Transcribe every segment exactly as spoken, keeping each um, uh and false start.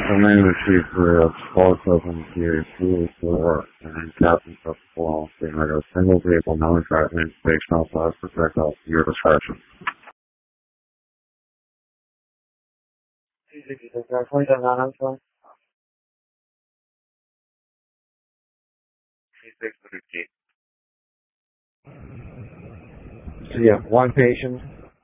name is Chief three of four seven Q two four and Captain Festival being like a single vehicle non-threatening station outside for pickup. Your discretion. twenty-seven nine, I'm So you have one patient,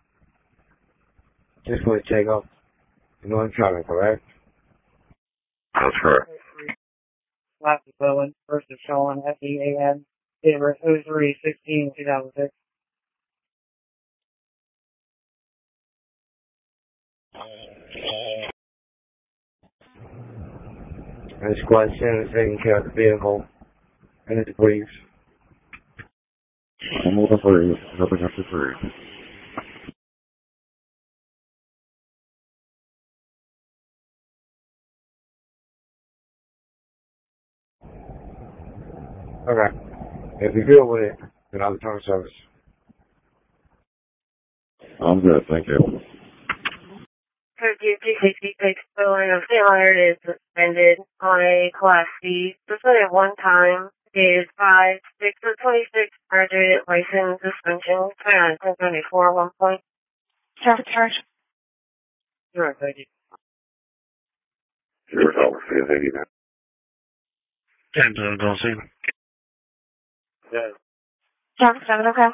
just for the takeoff, and one traveling, correct? That's correct. Last is Bowen, first is Sean, F E A N, date of birth oh three sixteen two thousand six. And the squad center is taking care of the vehicle and its briefs. I'm looking for you. Nothing after three. Okay. If you deal with it, then I'll return service. I'm good, thank you. thirty-two sixty-six billing of Saint Leonard is suspended on a Class C, suspended one time, dated five six of twenty-six, graduated license suspension, twenty-nine ten seventy-four, one point. Traffic charge. Sure, thank you. Your help, thank you, man. ten to go see. Yeah. Traffic seven, okay.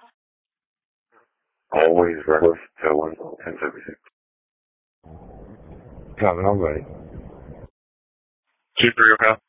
Always reckless, ten one, ten seventy-six. Coming, I'm ready. Chief three, okay.